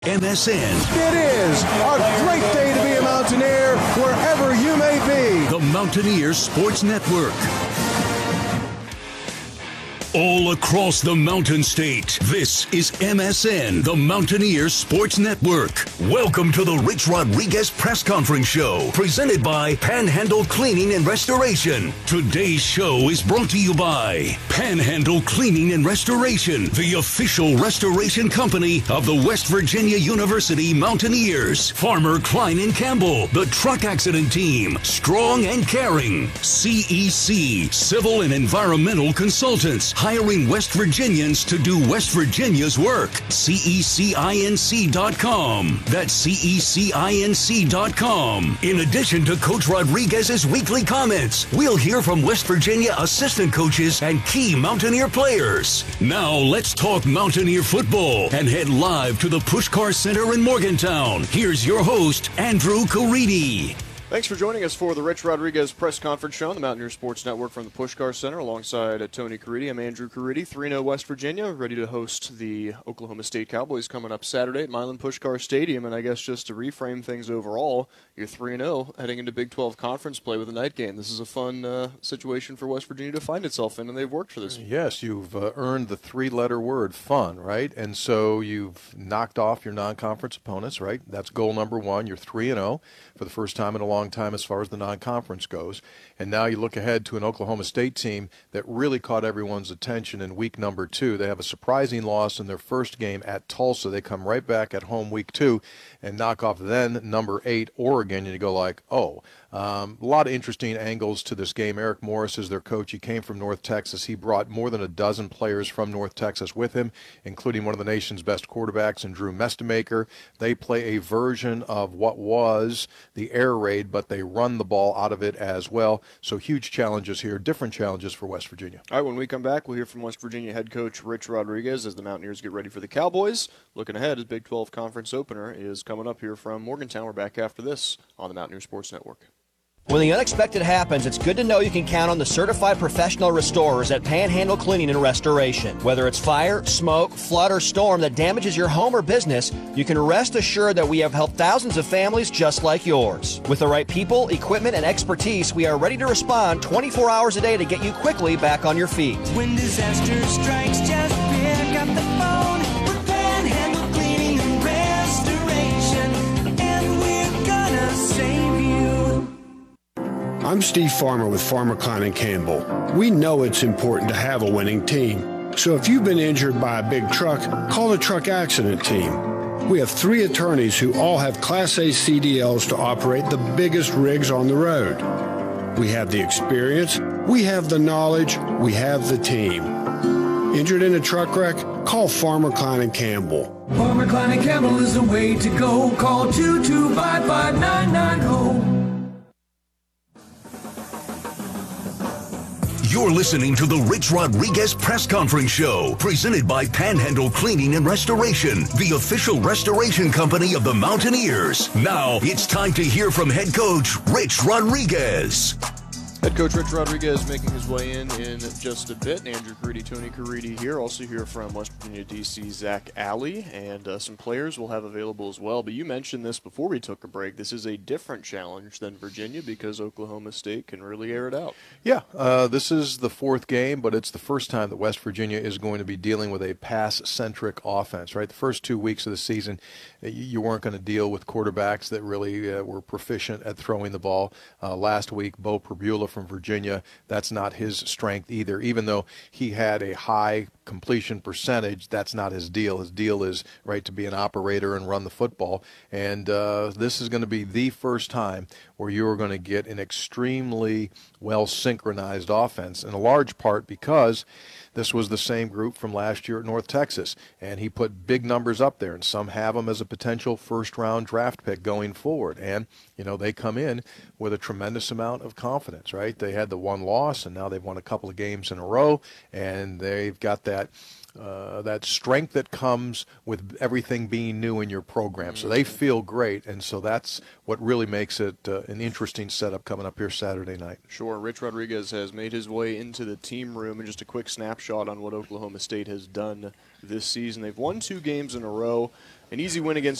MSN. It is a great day to be a Mountaineer wherever you may be. The Mountaineers Sports Network. All across the Mountain State, this is MSN, the Mountaineers Sports Network. Welcome to the Rich Rodriguez Press Conference Show, presented by Panhandle Cleaning and Restoration. Today's show is brought to you by Panhandle Cleaning and Restoration, the official restoration company of the West Virginia University Mountaineers. Farmer Klein and Campbell, the truck accident team, strong and caring. CEC, Civil and Environmental Consultants, hiring West Virginians to do West Virginia's work. CECINC.com. That's CECINC.com. In addition to Coach Rodriguez's weekly comments, we'll hear from West Virginia assistant coaches and key Mountaineer players. Now let's talk Mountaineer football and head live to the Pushkar Center in Morgantown. Here's your host, Andrew Caridi. Thanks for joining us for the Rich Rodriguez Press Conference Show on the Mountaineer Sports Network from the Pushkar Center alongside Tony Caridi. I'm Andrew Caridi, 3-0 West Virginia, ready to host the Oklahoma State Cowboys coming up Saturday at Milan Pushkar Stadium. And I guess just to reframe things overall, you're 3-0 heading into Big 12 conference play with a night game. This is a fun situation for West Virginia to find itself in, and they've worked for this. Yes, you've earned the three-letter word, fun, right? And so you've knocked off your non-conference opponents, right? That's goal number one. You're 3-0 for the first time in a long time as far as the non-conference goes. And now you look ahead to an Oklahoma State team that really caught everyone's attention in week number 2. They have a surprising loss in their first game at Tulsa. They come right back at home week 2 and knock off then number 8 Oregon, and you go like, oh. A lot of interesting angles to this game. Eric Morris is their coach. He came from North Texas. He brought more than a dozen players from North Texas with him, including one of the nation's best quarterbacks in Drew Mestemaker. They play a version of what was the air raid, but they run the ball out of it as well. So huge challenges here, different challenges for West Virginia. All right, when we come back, we'll hear from West Virginia head coach Rich Rodriguez as the Mountaineers get ready for the Cowboys. Looking ahead, his Big 12 conference opener is coming up here from Morgantown. We're back after this on the Mountaineer Sports Network. When the unexpected happens, it's good to know you can count on the certified professional restorers at Panhandle Cleaning and Restoration. Whether it's fire, smoke, flood, or storm that damages your home or business, you can rest assured that we have helped thousands of families just like yours. With the right people, equipment, and expertise, we are ready to respond 24 hours a day to get you quickly back on your feet. When disaster strikes, just pick up the phone with Panhandle Cleaning and Restoration, and we're gonna save you. I'm Steve Farmer with Farmer Klein and Campbell. We know it's important to have a winning team. So if you've been injured by a big truck, call the truck accident team. We have 3 attorneys who all have Class A CDLs to operate the biggest rigs on the road. We have the experience, we have the knowledge, we have the team. Injured in a truck wreck? Call Farmer Klein and Campbell. Farmer Klein and Campbell is the way to go. Call 2255990. You're listening to the Rich Rodriguez Press Conference Show, presented by Panhandle Cleaning and Restoration, the official restoration company of the Mountaineers. Now it's time to hear from head coach Rich Rodriguez. Head coach Rich Rodriguez making his way in just a bit. Andrew Caridi, Tony Caridi here. Also hear from West Virginia DC Zach Alley, and some players we'll have available as well. But you mentioned this before we took a break. This is a different challenge than Virginia because Oklahoma State can really air it out. Yeah, this is the 4th game, but it's the first time that West Virginia is going to be dealing with a pass-centric offense, right? The first 2 weeks of the season, you weren't going to deal with quarterbacks that really were proficient at throwing the ball. Last week, Bo Perbula from Virginia, that's not his strength either. Even though he had a high completion percentage, that's not his deal. His deal is, right, to be an operator and run the football. And this is going to be the first time where you're going to get an extremely well-synchronized offense, in a large part because this was the same group from last year at North Texas, and he put big numbers up there, and some have him as a potential first-round draft pick going forward. And, you know, they come in with a tremendous amount of confidence, right? They had the one loss, and now they've won a couple of games in a row, and they've got that strength that comes with everything being new in your program. So they feel great, and so that's what really makes it an interesting setup coming up here Saturday night. Sure. Rich Rodriguez has made his way into the team room, and just a quick snapshot on what Oklahoma State has done this season. They've won 2 games in a row. An easy win against